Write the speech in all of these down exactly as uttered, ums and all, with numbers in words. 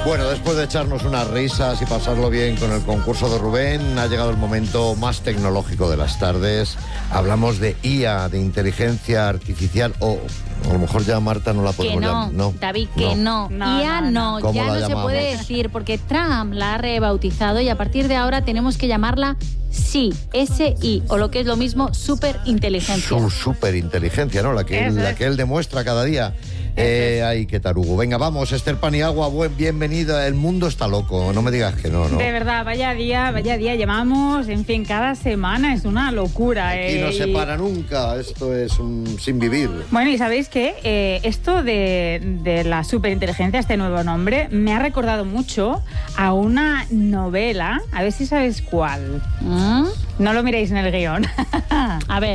Bueno, después de echarnos unas risas y pasarlo bien con el concurso de Rubén, ha llegado el momento más tecnológico de las tardes. Hablamos de I A, de inteligencia artificial, o a lo mejor ya Marta no la podemos que no, llamar. No, David, que no. no. I A no, ¿Cómo ya la no se llamamos? puede decir porque Trump la ha rebautizado y a partir de ahora tenemos que llamarla S I, S I, o lo que es lo mismo, superinteligencia. Su superinteligencia, ¿no? La que, él, Eso la es. que él demuestra cada día. Eh, ay, qué tarugo. Venga, vamos, Esther Paniagua, buen, bienvenida. El mundo está loco, no me digas que no, ¿no? De verdad, vaya día, vaya día llevamos, en fin, cada semana es una locura. Aquí eh, no se y- para nunca, esto es un sin vivir. Bueno, y sabéis que eh, esto de, de la superinteligencia, este nuevo nombre, me ha recordado mucho a una novela, a ver si sabéis cuál. ¿Mm? No lo miréis en el guión. A ver,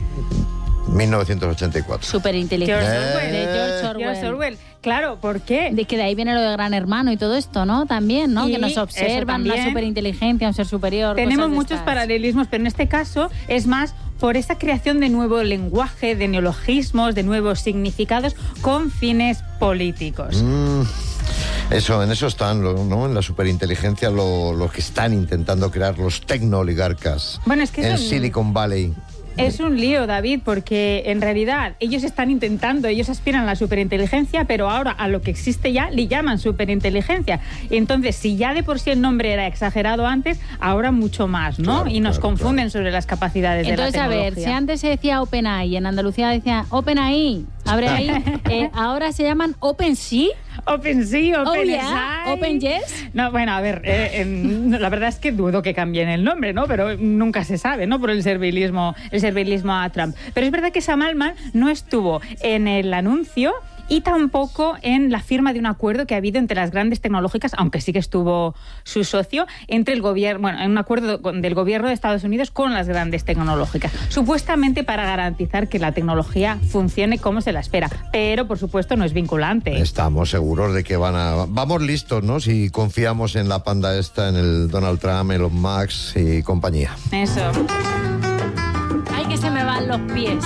mil novecientos ochenta y cuatro. superinteligencia. George Orwell. De George Orwell. George Orwell. Claro, ¿por qué? De que de ahí viene lo de Gran Hermano y todo esto, ¿no? También, ¿no? Y que nos eso observan, una también. superinteligencia, un ser superior. Tenemos cosas de muchos estas. paralelismos, pero en este caso es más por esa creación de nuevo lenguaje, de neologismos, de nuevos significados con fines políticos. Mm, eso, en eso están, lo- ¿no? En la superinteligencia lo, lo que están intentando crear los tecnooligarcas Bueno, es que en es un- Silicon Valley. Es un lío, David, porque en realidad ellos están intentando, ellos aspiran a la superinteligencia, pero ahora a lo que existe ya le llaman superinteligencia. Y entonces, si ya de por sí el nombre era exagerado antes, ahora mucho más, ¿no? Claro, y nos claro, confunden sobre las capacidades Entonces, de la a tecnología. ver, si antes se decía OpenAI y en Andalucía decía OpenAI, abre ahí, eh, ahora se llaman OpenSea. OpenSea, Oh, OpenAI. yeah. OpenYes. No, bueno, a ver, eh, em, la verdad es que dudo que cambien el nombre, ¿no? Pero nunca se sabe, ¿no? Por el servilismo, el servilismo a Trump. Pero es verdad que Sam Altman no estuvo en el anuncio y tampoco en la firma de un acuerdo que ha habido entre las grandes tecnológicas, aunque sí que estuvo su socio, entre el gobierno, bueno, en un acuerdo con- del gobierno de Estados Unidos con las grandes tecnológicas, supuestamente para garantizar que la tecnología funcione como se la espera. Pero, por supuesto, no es vinculante. Estamos seguros de que van a... Vamos listos, ¿no? Si confiamos en la panda esta, en el Donald Trump, Elon Musk y compañía. Eso. Ay, que se me van los pies.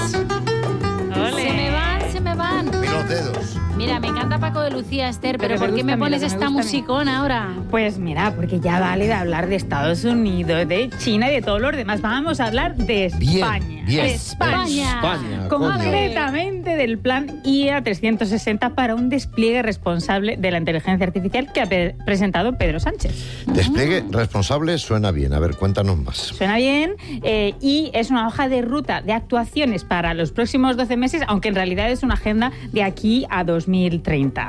Ole. Se me van, se me van. Y los dedos. Mira, me encanta Paco de Lucía, Esther, pero, Pero me ¿por qué gusta me a mí, pones lo que me esta gusta a mí. musicona ahora? Pues mira, porque ya vale de hablar de Estados Unidos, de China y de todos los demás. Vamos a hablar de Bien, España. bien. España. España, coño. Concretamente del plan I A trescientos sesenta para un despliegue responsable de la inteligencia artificial que ha pe- presentado Pedro Sánchez. Despliegue responsable suena bien. A ver, cuéntanos más. Suena bien eh, y es una hoja de ruta de actuaciones para los próximos doce meses, aunque en realidad es una agenda de aquí a dos mil treinta.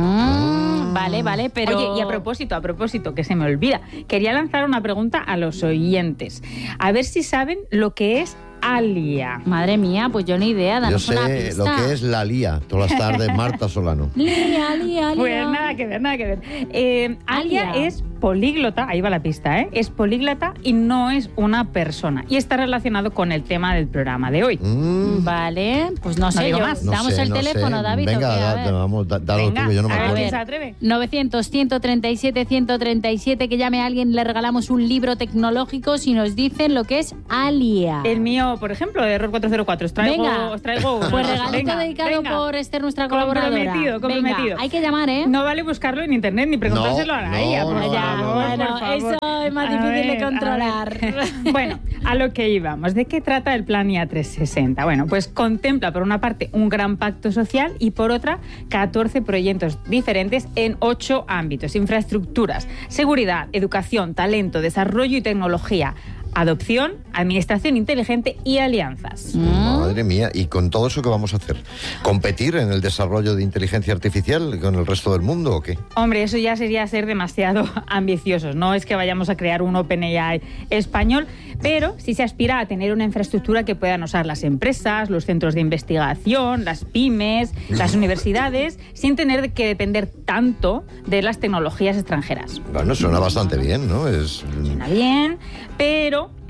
Mm, vale, vale, pero... Oye, y a propósito, a propósito, que se me olvida, quería lanzar una pregunta a los oyentes. A ver si saben lo que es Alia. Madre mía, pues yo ni idea, Yo danos sé una pista. lo que es la Lía, todas las tardes, Marta Solano. Lía, lía, lía. Pues nada que ver, nada que ver. Eh, Alia Alia. es políglota, ahí va la pista, ¿eh? Es políglota y no es una persona. Y está relacionado con el tema del programa de hoy. Mm, Vale, pues no sé, digo yo. más. no Damos sé, el no teléfono, sé. David. ¿o Venga, qué? A da- ver. vamos, da- dalo Venga, tú, que yo no me a ver acuerdo. quién se atreve. novecientos, ciento treinta y siete, ciento treinta y siete, que llame a alguien, le regalamos un libro tecnológico si nos dicen lo que es Alia. El mío, por ejemplo, de Error cuatrocientos cuatro. Os traigo, Venga, os traigo uno. pues regalito Venga, dedicado venga. por Esther, nuestra colaboradora. Comprometido, comprometido. Venga, hay que llamar, ¿eh? No vale buscarlo en internet ni preguntárselo No, a no, ella. por no, favor, Ya, no, bueno, por favor. eso es más A difícil de ver, a controlar. ver. Bueno, a lo que íbamos. ¿De qué trata el plan I A trescientos sesenta? Bueno, pues contempla por una parte un gran pacto social y por otra catorce proyectos diferentes en ocho ámbitos: infraestructuras, seguridad, educación, talento, desarrollo y tecnología, adopción, administración inteligente y alianzas. Madre mía, ¿y con todo eso qué vamos a hacer? ¿Competir en el desarrollo de inteligencia artificial con el resto del mundo o qué? Hombre, eso ya sería ser demasiado ambiciosos. No es que vayamos a crear un OpenAI español, pero sí se aspira a tener una infraestructura que puedan usar las empresas, los centros de investigación, las pymes, las universidades, sin tener que depender tanto de las tecnologías extranjeras. Bueno, suena bastante bien, ¿no? Es... Suena bien, pero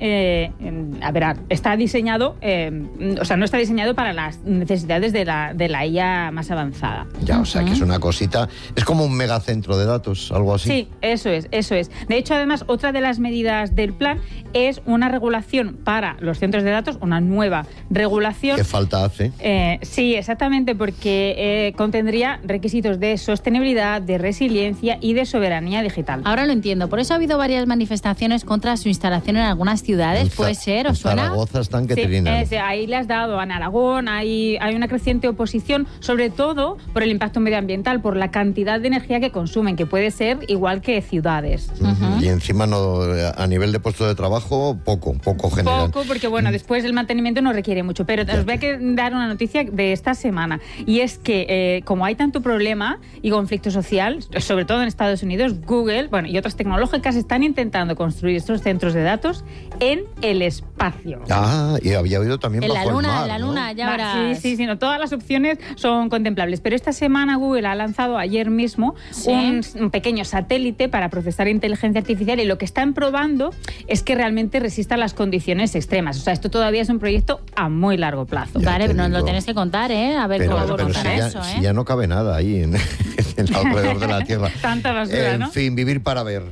eh, a ver, está diseñado, eh, o sea, no está diseñado para las necesidades de la, de la I A más avanzada. Ya, o sea, que es una cosita, es como un megacentro de datos, algo así. Sí, eso es, eso es. De hecho, además, otra de las medidas del plan es una regulación para los centros de datos, una nueva regulación. ¿Qué falta hace? Eh, sí, exactamente, porque eh, contendría requisitos de sostenibilidad, de resiliencia y de soberanía digital. Ahora lo entiendo. Por eso ha habido varias manifestaciones contra su instalación en algunas ciudades. En ¿Puede Za- ser? ¿Os en suena? Zaragoza están que Sí, trinan. es, ahí le has dado en Aragón, hay, hay una creciente oposición, sobre todo por el impacto medioambiental, por la cantidad de energía que consumen, que puede ser igual que ciudades. Ujú. Y encima no, a nivel de puesto de trabajo, poco, poco general. Poco, porque bueno, después el mantenimiento no requiere mucho. Pero os voy a que- dar una noticia de esta semana. Y es que, eh, como hay tanto problema y conflicto social, sobre todo en Estados Unidos, Google, bueno, y otras tecnológicas están intentando construir estos centros de datos en el espacio. Ah, y había oído también En la bajo el luna, mar, en la ¿no? luna, ya Va, verás. Sí, sí, sí, no, todas las opciones son contemplables. Pero esta semana Google ha lanzado ayer mismo Sí. un, un pequeño satélite para procesar inteligencia artificial, y lo que están probando es que realmente resista las condiciones extremas. O sea, esto todavía es un proyecto a muy largo plazo. Ya Vale, te pero nos lo digo. tenéis que contar, ¿eh? A ver Pero, cómo pero si, evoluciona ya, eso, si ¿eh? ya no cabe nada ahí en, en alrededor de la Tierra. Tanta basura, En ¿no? fin, vivir para ver.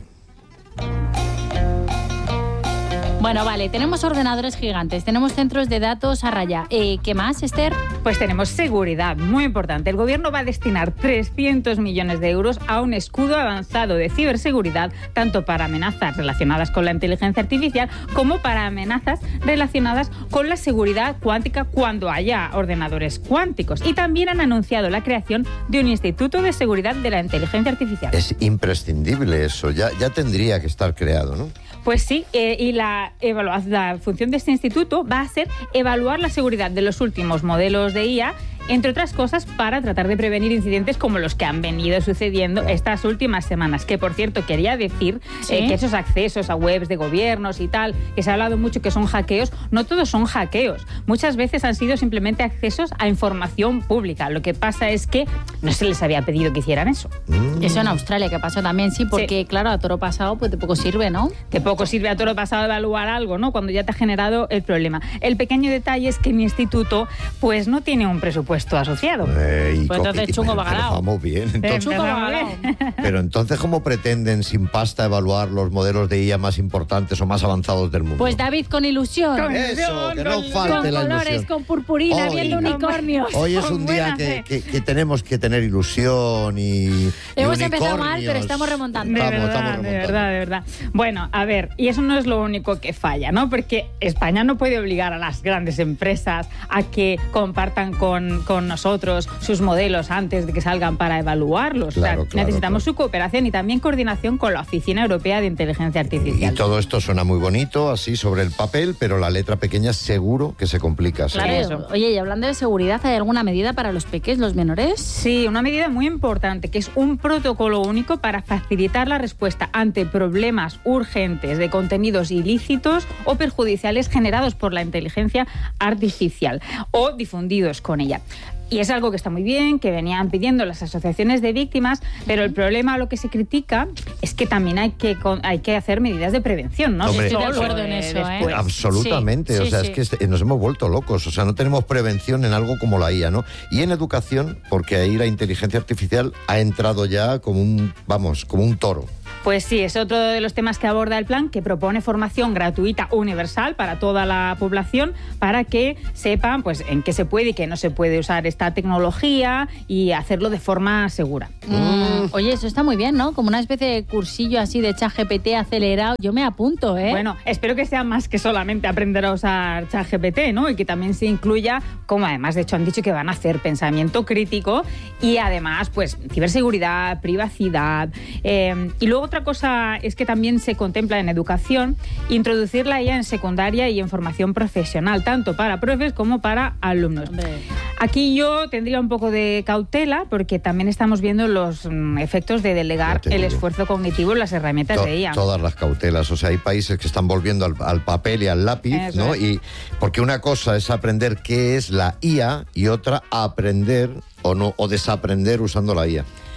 Bueno, vale, tenemos ordenadores gigantes, tenemos centros de datos a raya. Eh, ¿Qué más, Esther? Pues tenemos seguridad, muy importante. El gobierno va a destinar trescientos millones de euros a un escudo avanzado de ciberseguridad, tanto para amenazas relacionadas con la inteligencia artificial como para amenazas relacionadas con la seguridad cuántica cuando haya ordenadores cuánticos. Y también han anunciado la creación de un Instituto de Seguridad de la Inteligencia Artificial. Es imprescindible eso, ya, ya tendría que estar creado, ¿no? Pues sí, eh, y la, evalua- la función de este instituto va a ser evaluar la seguridad de los últimos modelos de I A, entre otras cosas, para tratar de prevenir incidentes como los que han venido sucediendo estas últimas semanas. Que, por cierto, quería decir ¿Sí? eh, que esos accesos a webs de gobiernos y tal, que se ha hablado mucho que son hackeos, no todos son hackeos. Muchas veces han sido simplemente accesos a información pública. Lo que pasa es que no se les había pedido que hicieran eso. Mm. Eso en Australia, que pasó también, sí, porque, claro, a toro pasado, pues de poco sirve, ¿no? Que poco sirve a todo lo pasado evaluar algo, ¿no? Cuando ya te ha generado el problema. El pequeño detalle es que mi instituto, pues, no tiene un presupuesto asociado. Eh, y Pues co- entonces y- chungo pero bacalao. vamos bien. Entonces, Chungo bacalao. pero entonces, ¿cómo pretenden sin pasta evaluar los modelos de I A más importantes o más avanzados del mundo? Pues David, con ilusión. Con- Eso, que no con- falte Con la colores, ilusión. con purpurina, Hoy- viendo unicornios. Hoy es Con un día buena que, fe. que- que tenemos que tener ilusión y, y Hemos empezado mal, unicornios. pero estamos remontando. De Vamos, verdad, estamos de remontando. verdad, de verdad. Bueno, a ver, y eso no es lo único que falla, ¿no? Porque España no puede obligar a las grandes empresas a que compartan con, con nosotros sus modelos antes de que salgan para evaluarlos. Claro, O sea, claro, necesitamos claro. su cooperación y también coordinación con la Oficina Europea de Inteligencia Y Artificial. todo esto suena muy bonito, así sobre el papel, pero la letra pequeña seguro que se complica. Claro, seguro. eso. oye, y hablando de seguridad, ¿hay alguna medida para los peques, los menores? Sí, una medida muy importante, que es un protocolo único para facilitar la respuesta ante problemas urgentes de contenidos ilícitos o perjudiciales generados por la inteligencia artificial o difundidos con ella. Y es algo que está muy bien, que venían pidiendo las asociaciones de víctimas, pero el problema, lo que se critica, es que también hay que, con- hay que hacer medidas de prevención, ¿no? Hombre. Estoy de Solo, acuerdo en eh, eso, ¿eh? después. Absolutamente, Sí, o sí, sea, sí. es que este- nos hemos vuelto locos, o sea, no tenemos prevención en algo como la I A, ¿no? Y en educación, porque ahí la inteligencia artificial ha entrado ya como un, vamos, como un toro. Pues sí, es otro de los temas que aborda el plan, que propone formación gratuita universal para toda la población, para que sepan pues en qué se puede y qué no se puede usar esta tecnología y hacerlo de forma segura. Mm, oye, eso está muy bien, ¿no? Como una especie de cursillo así de ChatGPT acelerado. Yo me apunto, ¿eh? Bueno, espero que sea más que solamente aprender a usar ChatGPT, ¿no? Y que también se incluya, como además de hecho han dicho que van a hacer pensamiento crítico y además pues ciberseguridad, privacidad. Eh, y luego otra cosa es que también se contempla en educación introducir la I A en secundaria y en formación profesional, tanto para profes como para alumnos. Hombre. Aquí yo tendría un poco de cautela porque también estamos viendo los mm, efectos de delegar Ya te el digo. esfuerzo cognitivo en las herramientas To- de I A. Todas las cautelas, o sea, hay países que están volviendo al, al papel y al lápiz, Eso ¿no? es. Y porque una cosa es aprender qué es la I A y otra aprender o no o desaprender usando la I A.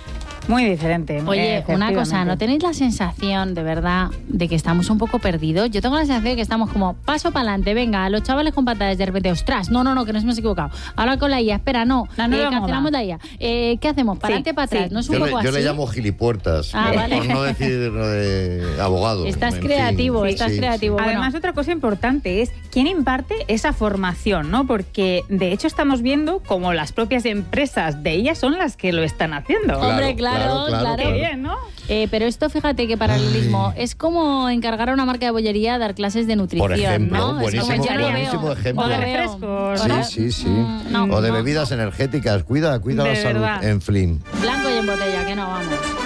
Muy diferente. Oye, una cosa, ¿no tenéis la sensación de verdad de que estamos un poco perdidos? Yo tengo la sensación de que estamos como paso para adelante, venga, los chavales con patadas de repente, ostras, no, no, no, que nos hemos equivocado. Ahora con la I A, espera, no, La nueva eh, cancelamos moda. la I A. Eh, ¿Qué hacemos? ¿Para adelante, Sí, para atrás? sí. ¿No es un Yo, poco le, yo así? le llamo gilipuertas, Ah, por, vale. por no decir eh, abogado. Estás en creativo, fin. estás Sí, creativo. Bueno. Además, otra cosa importante es quién imparte esa formación, ¿no? Porque de hecho estamos viendo como las propias empresas de ellas son las que lo están haciendo. Claro, Hombre, claro, claro, claro, claro. Qué bien, ¿no? Eh, pero esto, fíjate qué paralelismo. Es como encargar a una marca de bollería a dar clases de nutrición, Por ejemplo, ¿no? Es buenísimo- como, ya lo buenísimo veo, ejemplo. ya lo O de veo. refrescos, Sí, ¿no? sí, sí. Mm, no, o de no. bebidas energéticas. Cuida, cuida De la salud verdad. en Flynn. Blanco y en botella, que no vamos.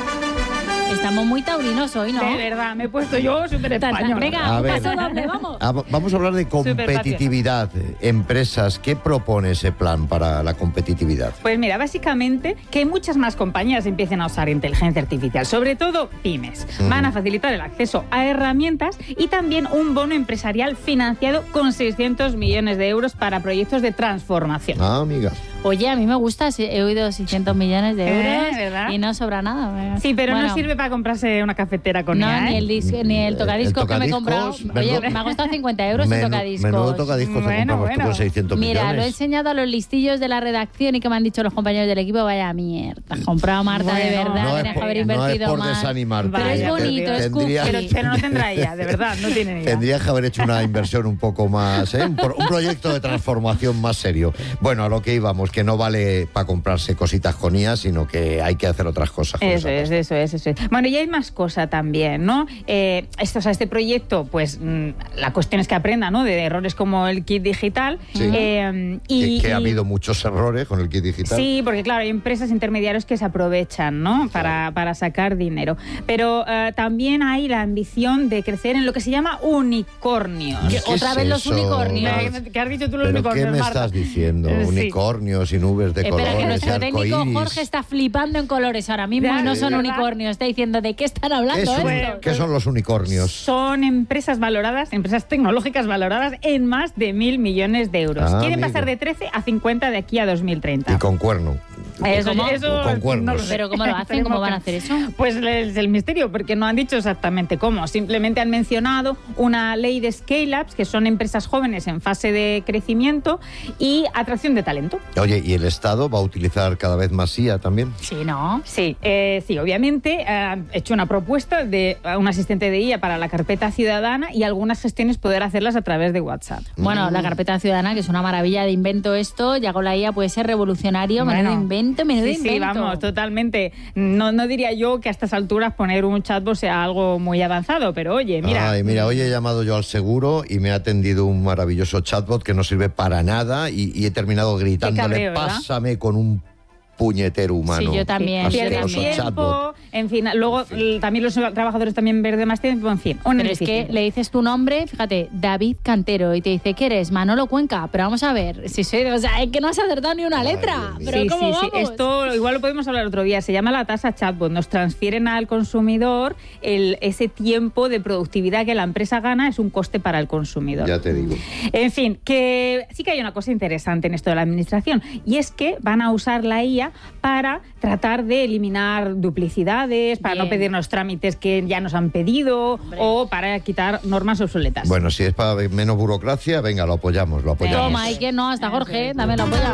Estamos muy taurinos hoy, ¿no? De verdad, me he puesto yo súper Ta- ta- español. Venga, A un ver. paso doble, vamos. Ah, vamos a hablar de competitividad. Empresas, ¿qué propone ese plan para la competitividad? Pues mira, básicamente que muchas más compañías empiecen a usar inteligencia artificial, sobre todo pymes. Ujú. Van a facilitar el acceso a herramientas y también un bono empresarial financiado con seiscientos millones de euros para proyectos de transformación. Ah, amiga. Oye, a mí me gusta, sí, he oído seiscientos millones de Eh, euros ¿verdad? y no sobra nada. Sí, pero Bueno, no sirve para comprarse una cafetera con No, I A, ¿eh? ni el, disco, ni el tocadiscos El que me he comprado. tocadiscos, Oye, menú- me ha costado cincuenta euros el Menú- tocadiscos. Menudo tocadiscos te Bueno, comprabas tú bueno. con seiscientos Mira, millones. lo he enseñado a los listillos de la redacción y que me han dicho los compañeros del equipo, vaya mierda, has comprado Marta de Bueno, verdad, no, es tienes por, que haber no es invertido por más. desanimarte. Pero es Vaya, bonito, es Tendría- cookie. Pero, pero no tendrá ella, de verdad, no tiene ni idea. Tendrías que haber hecho una inversión un poco más, ¿eh? un, pro- un proyecto de transformación más serio. Bueno, a lo que íbamos, que no vale para comprarse cositas con I A, sino que hay que hacer otras cosas. con Eso esa es, eso es, eso es. Bueno, y hay más cosa también, ¿no? Eh, esto, o sea, este proyecto, pues mm, la cuestión es que aprenda, ¿no? De errores como el kit digital. Sí. Eh, y, que, que ha y- habido muchos errores con el kit digital. Sí, porque claro, hay empresas intermediarias que se aprovechan, ¿no? Para, para sacar dinero. Pero eh, también hay la ambición de crecer en lo que se llama unicornios. ¿Qué Otra es vez los eso? unicornios. ¿Qué, qué has dicho tú los ¿Pero unicornios, qué me Marta? estás diciendo? Eh, sí. Unicornios y nubes de Espera, que colores y nuestro técnico arcoíris. Jorge está flipando en colores ahora mismo Ya, y no es son verdad. unicornios. Está diciendo, ¿de qué están ¿Qué hablando son, esto? qué son los unicornios? Son empresas valoradas, empresas tecnológicas valoradas en más de mil millones de euros. Ah, Quieren amigo. pasar de trece a cincuenta de aquí a dos mil treinta. Y con cuerno. Eso, ¿Cómo? eso Con cuernos. no lo sé. Pero ¿cómo lo hacen? ¿Cómo van a hacer eso? Pues es el misterio, porque no han dicho exactamente cómo. Simplemente han mencionado una ley de scale-ups, que son empresas jóvenes en fase de crecimiento y atracción de talento. Oye, ¿y el Estado va a utilizar cada vez más I A también? Sí, ¿no? Sí, eh, sí, obviamente eh, han hecho una propuesta de eh, un asistente de I A para la carpeta ciudadana y algunas gestiones poder hacerlas a través de WhatsApp. Bueno, Mm. la carpeta ciudadana, que es una maravilla de invento esto, ya con la I A puede ser revolucionario, menudo Bueno, invento, menudo sí, sí, invento. vamos, totalmente. No, no diría yo que a estas alturas poner un chatbot sea algo muy avanzado, pero oye, mira. Ay, mira, hoy he llamado yo al seguro y me ha atendido un maravilloso chatbot que no sirve para nada y, y he terminado gritándole, cabreo, ¿verdad? pásame con un puñetero humano. Sí, yo también. Pierden Asqueroso tiempo, chatbot. en fin, luego l- también los trabajadores también pierden más tiempo, en fin. un Pero es que edificio. le dices tu nombre, fíjate, David Cantero, y te dice, ¿qué eres? Manolo Cuenca. Pero vamos a ver, si soy, o sea, es que no has acertado ni una Ay, letra. Dios mío. Pero Sí, ¿cómo sí, sí. vamos? Esto igual lo podemos hablar otro día. Se llama la tasa chatbot. Nos transfieren al consumidor el, ese tiempo de productividad que la empresa gana, es un coste para el consumidor. Ya te digo. En fin, que sí que hay una cosa interesante en esto de la administración, y es que van a usar la I A para tratar de eliminar duplicidades, para Bien. no pedirnos trámites que ya nos han pedido, Hombre. o para quitar normas obsoletas. Bueno, si es para menos burocracia, venga, lo apoyamos, lo apoyamos. Toma, y que no, hasta Jorge, dame la polla.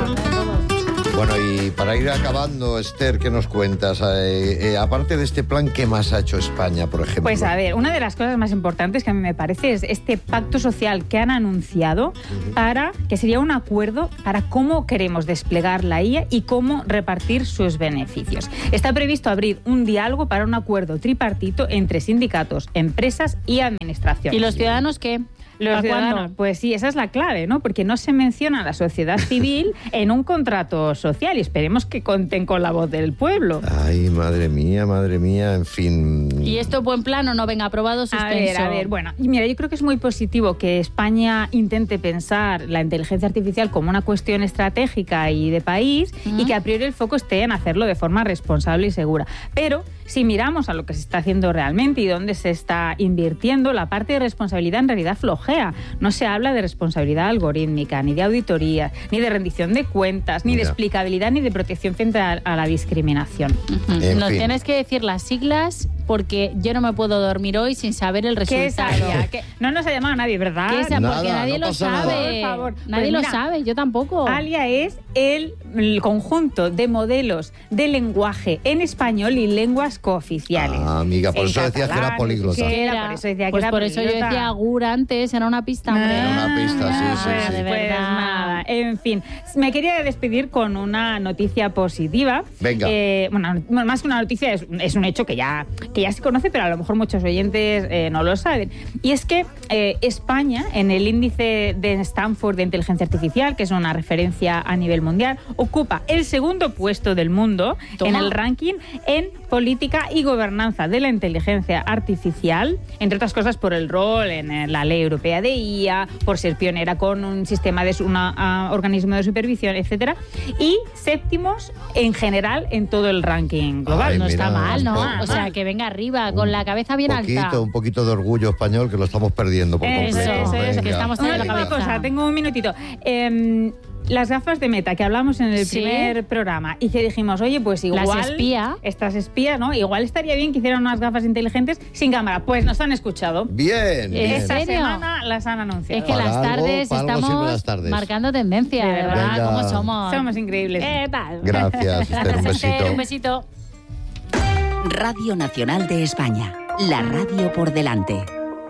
Bueno, y para ir acabando, Esther, ¿qué nos cuentas? Eh, eh, aparte de este plan, ¿qué más ha hecho España, por ejemplo? Pues a ver, una de las cosas más importantes que a mí me parece es este pacto social que han anunciado para que sería un acuerdo para cómo queremos desplegar la I A y cómo repartir sus beneficios. Está previsto abrir un diálogo para un acuerdo tripartito entre sindicatos, empresas y administración. ¿Y los ciudadanos qué? Los ¿Para ciudadanos, cuándo? pues sí, esa es la clave, ¿no? Porque no se menciona a la sociedad civil en un contrato social y esperemos que conten con la voz del pueblo. Ay, madre mía, madre mía, en fin. ¿Y esto buen plano no venga aprobado suspenso? A ver, a ver, bueno, y mira, yo creo que es muy positivo que España intente pensar la inteligencia artificial como una cuestión estratégica y de país Ujú. y que a priori el foco esté en hacerlo de forma responsable y segura. Pero si miramos a lo que se está haciendo realmente y dónde se está invirtiendo, la parte de responsabilidad en realidad floja. flojea. No se habla de responsabilidad algorítmica, ni de auditorías, ni de rendición de cuentas, ni de Ya. explicabilidad, ni de protección frente a, a la discriminación. Ujú. En Nos fin. tienes que decir las siglas porque yo no me puedo dormir hoy sin saber el ¿Qué es resultado. ALIA? ¿Qué? No nos ha llamado nadie, ¿verdad? ¿Qué es ALIA? Nada, Porque nadie no lo pasa nada. sabe. Por favor. Nadie Pues lo mira, sabe, yo tampoco. ALIA es el, el conjunto de modelos de lenguaje en español y lenguas cooficiales. Ah, amiga, por En eso decías que era catalán, políglota. que ¿Qué era, era? por eso decía que pues era por eso yo políglota. decía Agur antes, era una pista, hombre. Era una pista, sí, sí, pues, sí. De pues verdad. nada, en fin. Me quería despedir con una noticia positiva. Venga. Eh, bueno, más que una noticia, es, es un hecho que ya, que ya se conoce, pero a lo mejor muchos oyentes eh, no lo saben. Y es que eh, España, en el índice de Stanford de inteligencia artificial, que es una referencia a nivel mundial, ocupa el segundo puesto del mundo Toma. en el ranking en política y gobernanza de la inteligencia artificial, entre otras cosas por el rol en la ley europea de I A, por ser pionera con un sistema de un organismo de supervisión, etcétera, y séptimos en general en todo el ranking global. Ay, No mira, está mal, ¿no? un O sea, que venga arriba, con la cabeza bien poquito, alta. un poquito de orgullo español que lo estamos perdiendo por Eso, completo. eso, eso, que estamos Una teniendo última cabeza. cosa, tengo un minutito. Eh, las gafas de Meta que hablamos en el Sí. primer programa y que dijimos, oye, pues igual... Las espía. Estas espía, ¿no? Igual estaría bien que hicieran unas gafas inteligentes sin cámara. Pues nos han escuchado. Bien, bien. Esta serio? semana las han anunciado. Es que Para las algo- tardes para algo sirven estamos las tardes. marcando tendencia, De de verdad. verdad. Venga. ¿Cómo somos? Somos increíbles. ¿Qué tal? Gracias, Esther, un Gracias, Esther, besito. un besito. Radio Nacional de España. La radio por delante.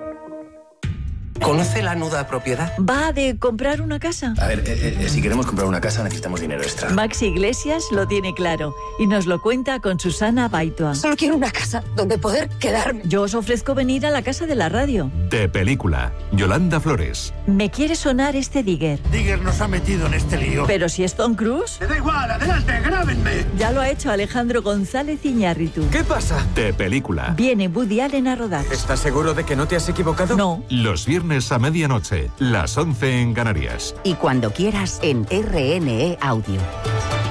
¿Conoce la nuda propiedad? ¿Va de comprar una casa? A ver, eh, eh, si queremos comprar una casa necesitamos dinero extra. Maxi Iglesias lo tiene claro y nos lo cuenta con Susana Baitua. Solo quiero una casa donde poder quedarme. Yo os ofrezco venir a la casa de la radio. De película, Yolanda Flores. Me quiere sonar este Digger. Digger nos ha metido en este lío. Pero si es Tom Cruise, Me da igual, adelante, grábenme. ya lo ha hecho Alejandro González Iñárritu. ¿Qué pasa? De película. Viene Woody Allen a rodar. ¿Estás seguro de que no te has equivocado? No, Los viernes a medianoche, las once en Canarias. Y cuando quieras en R N E Audio.